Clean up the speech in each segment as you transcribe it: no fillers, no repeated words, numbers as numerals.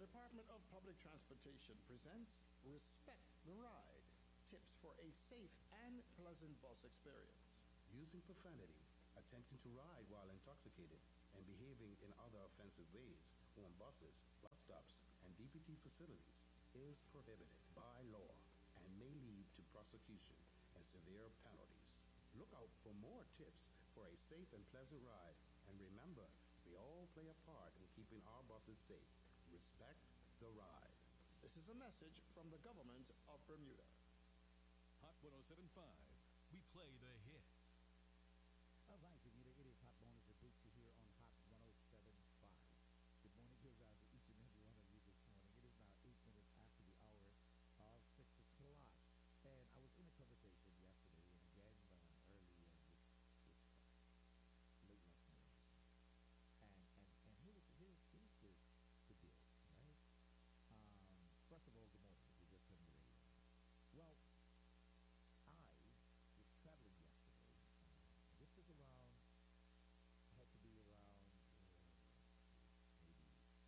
Department of Public Transportation presents Respect the Ride, tips for a safe and pleasant bus experience. Using profanity, attempting to ride while intoxicated, and behaving in other offensive ways on buses, bus stops, and DPT facilities is prohibited by law and may lead to prosecution and severe penalties. Look out for more tips for a safe and pleasant ride, and remember, we all play a part in keeping our buses safe. Respect the ride. This is a message from the government of Bermuda. Hot 107.5. We play the hits. All right, Bermuda, it is Hot Bonus and Bootsy here on Hot 107.5. Good morning, goes out to each and every one of you this morning. It is now 8 minutes after the hour of 6 o'clock. And I was in a conversation yesterday and again early this late last night. And here's the deal, right? First of all, good morning if you just turned the radio on. Well, I was traveling yesterday. This is around, I had to be around, maybe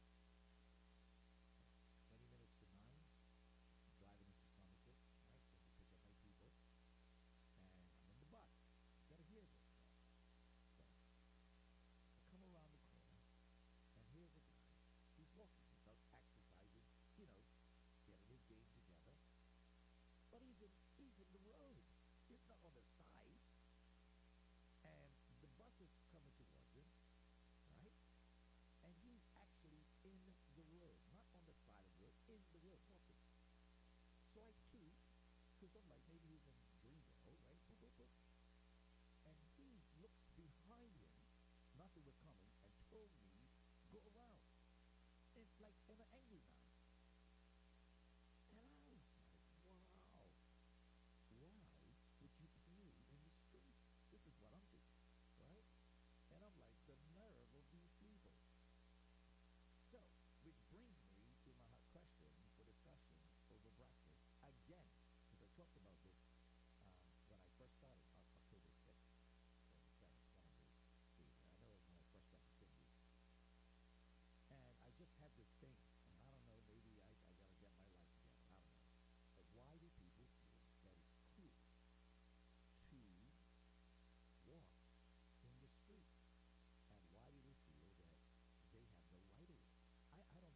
20 minutes to 9, driving into Somerset, right, to pick up my people. And I'm in the bus. You gotta hear this stuff. So, I come around the corner, and here's a guy. He's walking, he's out exercising, getting his game together. But he's in the road. He's not on the side. And the bus is coming towards him, right? And he's actually in the road, not on the side of the road, in the road, walking. So I too, because I'm like, maybe he's in Dreamville, right? Boop, boop, boop. And he looks behind him, nothing was coming, and told me, go around.